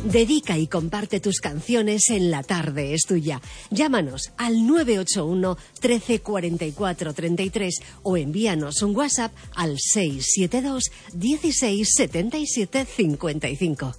Dedica y comparte tus canciones en La Tarde es Tuya. Llámanos al 981 13 44 33 o envíanos un WhatsApp al 672 16 77 55.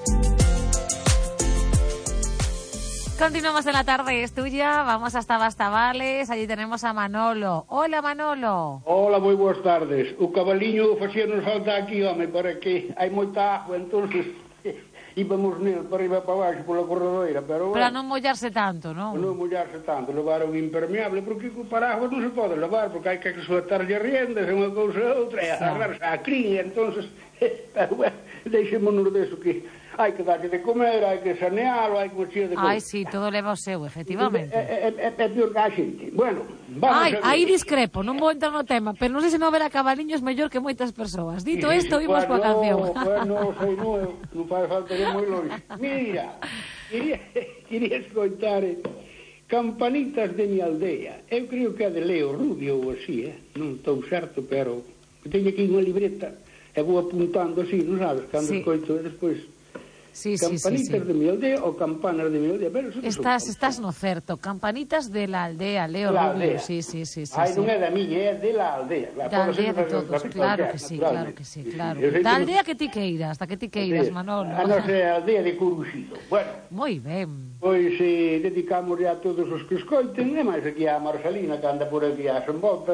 Continuamos en La Tarde es Tuya, vamos hasta Bastavales, allí tenemos a Manolo. Hola, Manolo. Hola, moi boas tardes. O cabaliño facíanos falta aquí, home, para que hai moita agua, entonces íbamos nel para arriba para baixo pola corredoira, pero Para non mollarse tanto, non? Non mollarse tanto, levar un impermeable, porque o paraguas non se pode levar, porque hai que suetarlle riendas, unha cousa e outra, e agarrarse a cría, entonces, pero bueno, deixémonos deso que hai que darlle de comer, hai que sanealo, hai que mexer de comer. Ai, sí, todo leva o seu, efectivamente. É pior que a xente. Bueno, vamos a ver. Aí discrepo, non vou entrar no tema, pero non sei se non haberá cabaliños mellor que moitas persoas. Dito isto, vimos coa canción. Bueno, sei, non fai falta de moi longe. Mira, quería escoitar Campanitas de mi aldea. Eu creo que é de Leo Rubio ou así, non estou certo, pero teño aquí unha libreta e vou apuntando así, non sabes, cando escoito e despois... Campanitas de mi aldea ou campanas de mi aldea. Pero estás no certo. Campanitas de la aldea, Leo Rubio. Sí. Ai, non é da miña, é de la aldea. Da aldea de todos, claro que sí, claro. Da aldea que ti queiras, Manolo. A nosa aldea de Coruxido. Bueno. Moi ben. Pois dedicamos a todos os que escoiten, e máis aquí a Marcelina, que anda por aquí ás envoltas.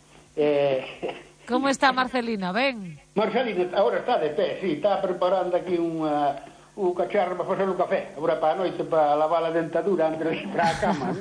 Como está Marcelina, ben? Marcelina agora está de pé, sí, está preparando aquí un cacharro para facer o café, agora para a noite, para lavar a dentadura antes de ir para a cama.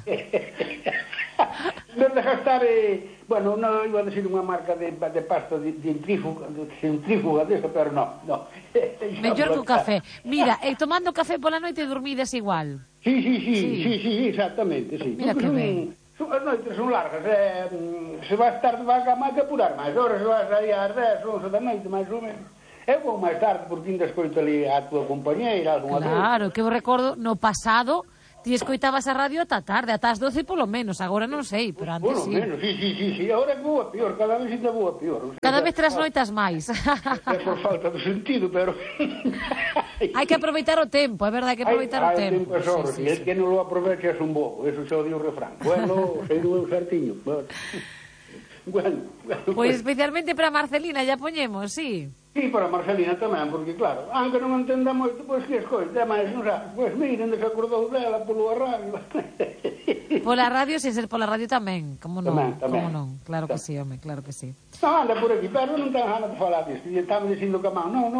Non deja estar, bueno, non iba a decir unha marca de pasta centrífuga desta, pero non. Mellor que o café. Mira, tomando café pola noite dormides igual. Sí, exactamente, sí. Mira que ben. As noites son largas, se vai estar de vaga máis que apurar máis horas, se vai sair ás 10, 11 da noite, máis ou menos. Eu vou máis tarde, porque ainda escoito ali a túa compañeira, algunha vez. Claro, que eu recordo, no pasado, ti escoitabas a radio ata tarde, ata as 12 polo menos, agora non sei, pero antes sí. Bueno, sí, agora é que vou a pior, cada vez ainda vou a pior. Cada vez trasnoitas máis. É por falta de sentido, pero... Hai que aproveitar o tempo, é verdade, hai que aproveitar o tempo. Hai tempo, sí. El que non lo aprovecha é un bobo, eso xa o dio o refrán. Bueno, sei do certiño. Bueno. Pois especialmente para Marcelina, ya poñemos, sí. Sí, para Marcelina tamén, porque claro, aunque non entenda moito, pois que escoite, mas non sabes, pois miren, desacordou dela polo radio. Pola radio, sen ser pola radio tamén, como non, como non, claro que sí, home, claro que sí. Non, anda por aquí, pero non ten ganas de falar disto, e estaba dicindo que a man, non.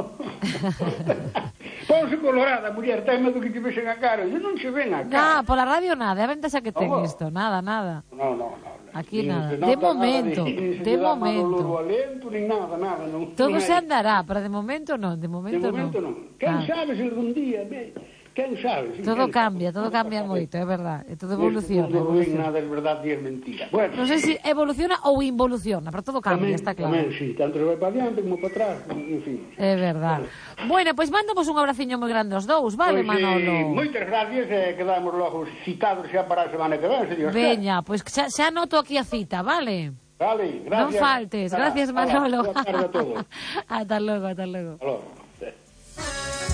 Ponse colorada, muller, ten medo que te vexen a cara, e non se ven a cara. Pola radio nada, é a ventaxa que ten isto, nada. Non. Aquí nada, de momento. Todo se andará, pero de momento non, de momento non. Quen sabe se algún día, quen sabe? Todo cambia moito, é verdad, e todo evoluciona. Non é nada, é verdade e é mentira. Non sei se evoluciona ou involuciona, pero todo cambia, está claro. Tamén, sí, tanto se vai para diante como para atrás, en fin. É verdade. Bueno, pois mandamos un abraciño moi grande aos dous, vale, Manolo? Moitas gracias, quedamos logo citados xa para a semana que ven, señor. Veña, pois xa anoto aquí a cita, vale? Vale, gracias. Non faltes, gracias, Manolo. Boa tarde a todos. Ata logo. Hasta logo.